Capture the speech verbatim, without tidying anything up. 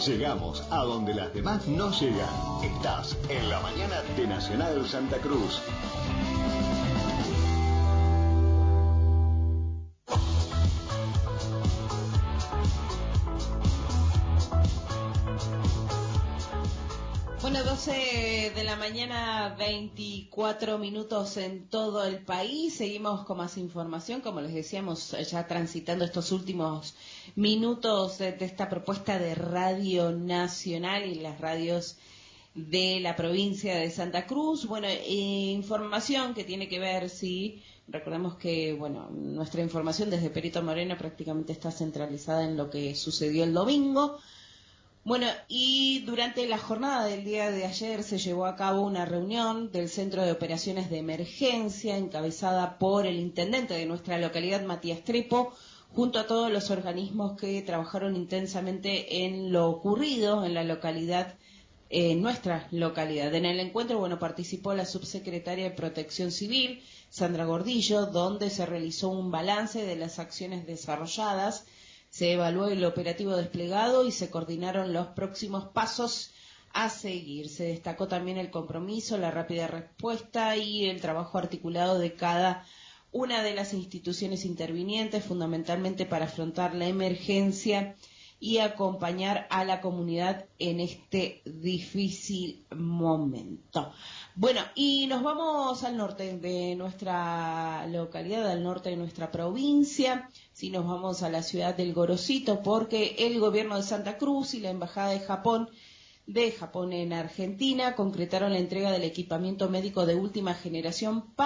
Llegamos a donde las demás no llegan. Estás en la mañana de Nacional Santa Cruz. Bueno, doce de la mañana, veinticuatro minutos en todo el país. Seguimos con más información, como les decíamos, ya transitando estos últimos minutos de, de esta propuesta de Radio Nacional y las radios de la provincia de Santa Cruz. Bueno, eh, información que tiene que ver, sí, recordemos que, bueno, nuestra información desde Perito Moreno prácticamente está centralizada en lo que sucedió el domingo. Bueno, y durante la jornada del día de ayer se llevó a cabo una reunión del Centro de Operaciones de Emergencia encabezada por el intendente de nuestra localidad, Matías Trepo, junto a todos los organismos que trabajaron intensamente en lo ocurrido en la localidad, en nuestra localidad. En el encuentro, bueno, participó la subsecretaria de Protección Civil, Sandra Gordillo, donde se realizó un balance de las acciones desarrolladas. Se evaluó el operativo desplegado y se coordinaron los próximos pasos a seguir. Se destacó también el compromiso, la rápida respuesta y el trabajo articulado de cada una de las instituciones intervinientes, fundamentalmente para afrontar la emergencia y acompañar a la comunidad en este difícil momento. Bueno, y nos vamos al norte de nuestra localidad, al norte de nuestra provincia. Sí, nos vamos a la ciudad del Gorosito, porque el gobierno de Santa Cruz y la embajada de Japón de Japón en Argentina concretaron la entrega del equipamiento médico de última generación para